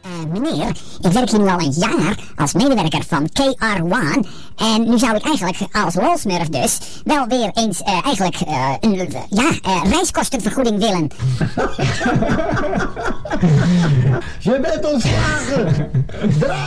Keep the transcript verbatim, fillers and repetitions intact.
Uh, meneer, ik werk hier nu al een jaar als medewerker van K R één. En nu zou ik eigenlijk als wolsmurf dus wel weer eens uh, eigenlijk uh, een uh, ja, uh, reiskostenvergoeding willen. Je bent ontslagen! Draai!